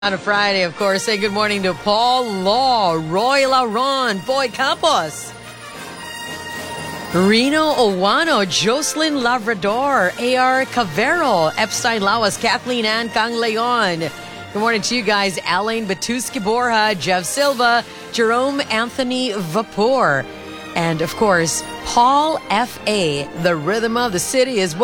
On a Friday, of course, say good morning to Paul Law, Roy Laron, Boy Campos, Reno Owano, Jocelyn Labrador, A.R. Cavero, Epstein Lawas, Kathleen Ann Cangleon. Good morning to you guys, Alain Batuski Borja, Jeff Silva, Jerome Anthony Vapor, and of course, Paul F.A. The rhythm of the city is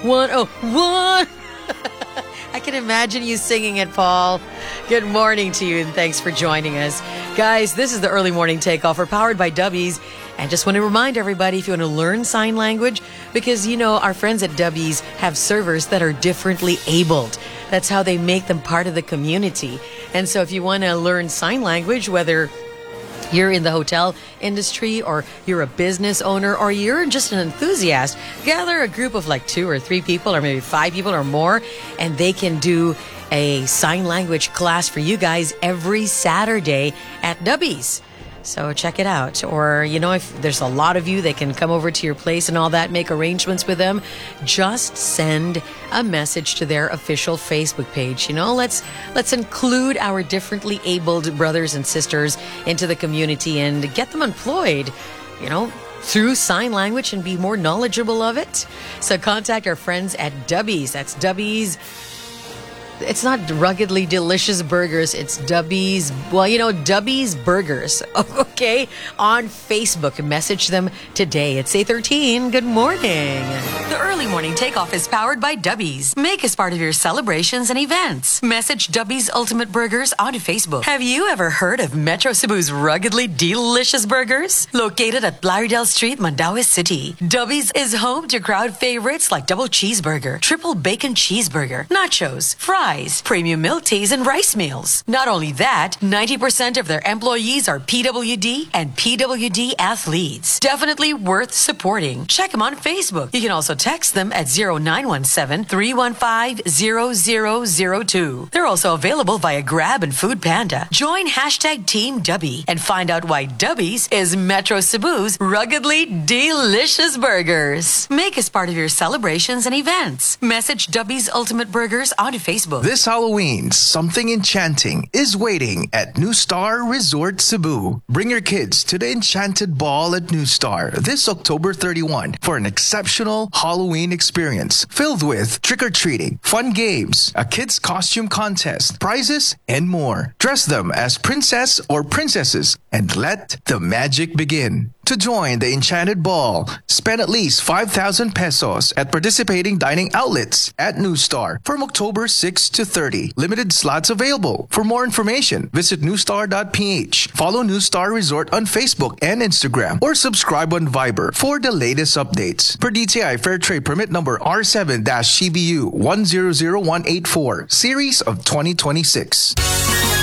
Y101. I can imagine you singing it, Paul. Good morning to you, and thanks for joining us. Guys, this is the Early Morning Takeoff. We're powered by Dubbies. And just want to remind everybody, if you want to learn sign language, because, you know, our friends at Dubbies have servers that are differently abled. That's how they make them part of the community. And so if you want to learn sign language, whether you're in the hotel industry or you're a business owner or you're just an enthusiast, gather a group of like 2 or 3 people or maybe 5 people or more, and they can do a sign language class for you guys every Saturday at Dubbies. So check it out. Or, you know, if there's a lot of you, they can come over to your place and all that, make arrangements with them. Just send a message to their official Facebook page. You know, let's include our differently abled brothers and sisters into the community and get them employed, you know, through sign language and be more knowledgeable of it. So contact our friends at Dubbies. That's Dubbies. It's not Ruggedly Delicious Burgers. It's Dubbies. Well, you know, Dubbies Burgers. Okay? On Facebook. Message them today. It's 8:13. Good morning. The Early Morning Takeoff is powered by Dubbies. Make us part of your celebrations and events. Message Dubbies Ultimate Burgers on Facebook. Have you ever heard of Metro Cebu's Ruggedly Delicious Burgers? Located at Lauderdale Street, Mandaue City, Dubbies is home to crowd favorites like double cheeseburger, triple bacon cheeseburger, nachos, fries, premium milk teas, and rice meals. Not only that, 90% of their employees are PWD and PWD athletes. Definitely worth supporting. Check them on Facebook. You can also text them at 0917-315-0002. They're also available via Grab and Food Panda. Join hashtag Team Dubby and find out why Dubbies is Metro Cebu's Ruggedly Delicious Burgers. Make us part of your celebrations and events. Message Dubbies Ultimate Burgers on Facebook. This Halloween, something enchanting is waiting at New Star Resort Cebu. Bring your kids to the Enchanted Ball at New Star this October 31 for an exceptional Halloween experience filled with trick-or-treating, fun games, a kids' costume contest, prizes, and more. Dress them as princess or princesses and let the magic begin. To join the Enchanted Ball, spend at least 5,000 pesos at participating dining outlets at New Star from October 6 to 30. Limited slots available. For more information, visit newstar.ph. Follow New Star Resort on Facebook and Instagram or subscribe on Viber for the latest updates. Per DTI Fair Trade Permit number R7-CBU 100184, Series of 2026.